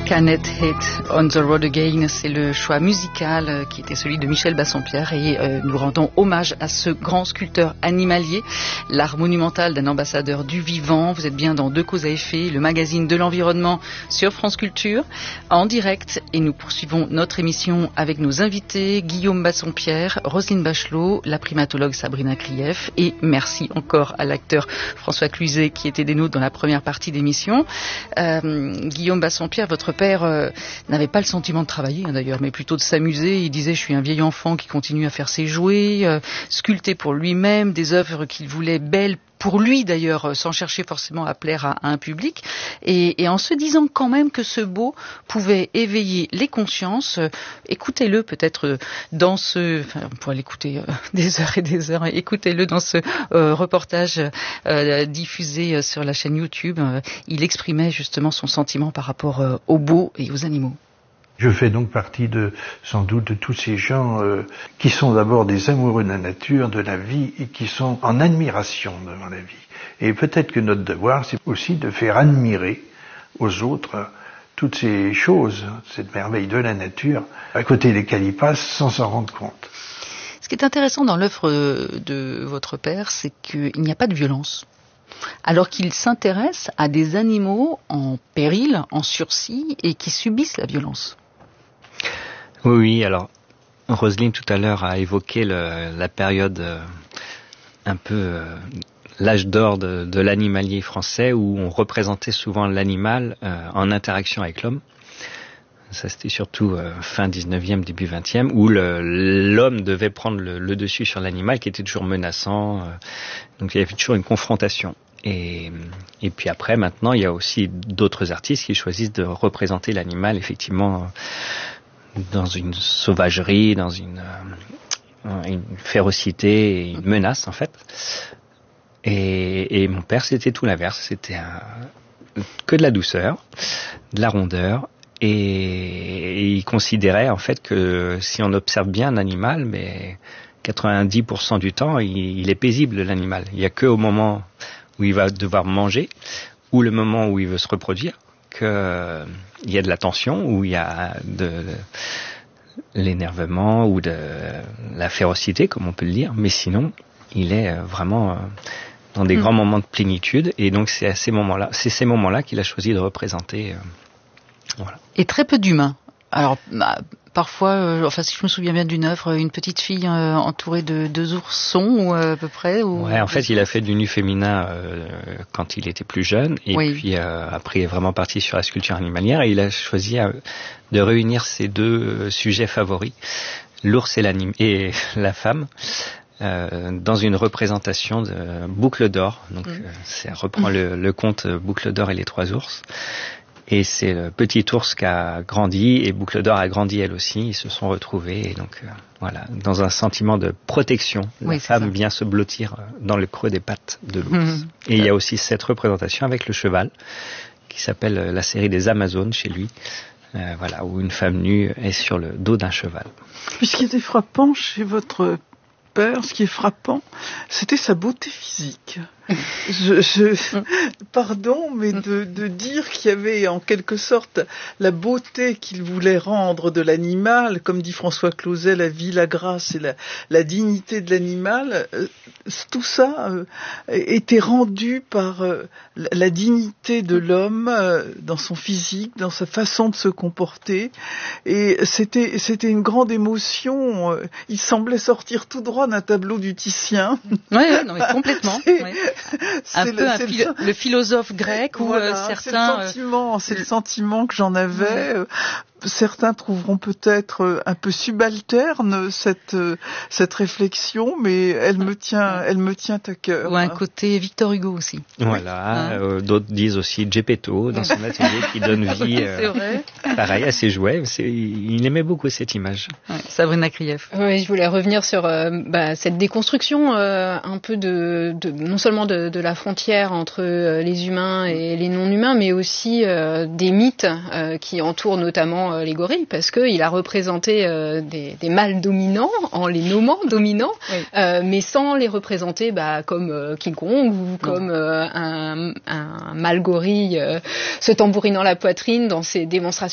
Canet Hit on the Road Again, c'est le choix musical qui était celui de Michel Bassompierre et nous rendons hommage à ce grand sculpteur animalier, l'art monumental d'un ambassadeur du vivant. Vous êtes bien dans Deux causes à effet, le magazine de l'environnement sur France Culture, en direct, et nous poursuivons notre émission avec nos invités, Guillaume Bassompierre, Roselyne Bachelot, la primatologue Sabrina Krief, et merci encore à l'acteur François Cluzet qui était des nôtres dans la première partie d'émission. Guillaume Bassompierre, votre père n'avait pas le sentiment de travailler d'ailleurs, mais plutôt de s'amuser. Il disait: je suis un vieil enfant qui continue à faire ses jouets, sculpter pour lui-même des œuvres qu'il voulait belles pour lui d'ailleurs, sans chercher forcément à plaire à un public, et en se disant quand même que ce beau pouvait éveiller les consciences. Écoutez-le peut-être dans ce... Enfin, on pourrait l'écouter des heures et des heures. Écoutez-le dans ce reportage diffusé sur la chaîne YouTube. Il exprimait justement son sentiment par rapport au beau et aux animaux. Je fais donc partie sans doute de tous ces gens qui sont d'abord des amoureux de la nature, de la vie, et qui sont en admiration devant la vie. Et peut-être que notre devoir, c'est aussi de faire admirer aux autres toutes ces choses, cette merveille de la nature, à côté desquelles ils passent sans s'en rendre compte. Ce qui est intéressant dans l'œuvre de votre père, c'est qu'il n'y a pas de violence. Alors qu'il s'intéresse à des animaux en péril, en sursis, et qui subissent la violence. Oui, alors Roselyne tout à l'heure a évoqué la période un peu l'âge d'or de l'animalier français, où on représentait souvent l'animal en interaction avec l'homme. Ça, c'était surtout fin 19e, début 20e, où l'homme devait prendre le dessus sur l'animal, qui était toujours menaçant. Donc il y avait toujours une confrontation. Et puis après, maintenant, il y a aussi d'autres artistes qui choisissent de représenter l'animal, effectivement, dans une sauvagerie, dans une férocité et une menace, en fait. Et mon père, c'était tout l'inverse. C'était que de la douceur, de la rondeur. Et il considérait, en fait, que si on observe bien un animal, mais 90% du temps, il est paisible, l'animal. Il n'y a qu'au moment où il va devoir manger, ou le moment où il veut se reproduire, qu'il y a de la tension, où il y a de l'énervement ou de la férocité, comme on peut le dire. Mais sinon, il est vraiment dans des grands moments de plénitude. Et donc, c'est ces moments-là qu'il a choisi de représenter. Voilà. Et très peu d'humains. Alors, parfois, si je me souviens bien d'une œuvre, une petite fille entourée de deux oursons, à peu près. Ouais, en fait, il a fait du nu féminin quand il était plus jeune, et puis après, il est vraiment parti sur la sculpture animalière, et il a choisi de réunir ses deux sujets favoris, l'ours et la femme, dans une représentation de Boucle d'or. Donc, ça reprend le conte Boucle d'or et les trois ours. Et c'est le petit ours qui a grandi, et Boucle d'or a grandi elle aussi. Ils se sont retrouvés, et donc voilà, dans un sentiment de protection. La femme vient se blottir dans le creux des pattes de l'ours. Et il y a aussi cette représentation avec le cheval, qui s'appelle la série des Amazones chez lui. Voilà, où une femme nue est sur le dos d'un cheval. Ce qui était frappant chez votre père, ce qui est frappant, c'était sa beauté physique. Pardon, mais de dire qu'il y avait en quelque sorte la beauté qu'il voulait rendre de l'animal, comme dit François Clauset, la vie, la grâce et la dignité de l'animal, tout ça était rendu par la dignité de l'homme dans son physique, dans sa façon de se comporter, et c'était une grande émotion. Il semblait sortir tout droit d'un tableau du Titien. Oui, non, mais complètement. Le philosophe grec, voilà, où certains... C'est le sentiment que j'en avais. Certains trouveront peut-être un peu subalterne cette réflexion, mais elle me tient à cœur. Ou un côté Victor Hugo aussi. Voilà, d'autres disent aussi Geppetto dans son atelier qui donne vie pareil à ses jouets. Il aimait beaucoup cette image. Ouais, Sabrina Krief. Oui, je voulais revenir sur cette déconstruction un peu de non seulement de la frontière entre les humains et les non-humains, mais aussi des mythes qui entourent notamment les gorilles, parce qu'il a représenté des mâles dominants en les nommant dominants, mais sans les représenter comme King Kong ou comme un mâle gorille se tambourinant la poitrine dans ses démonstrations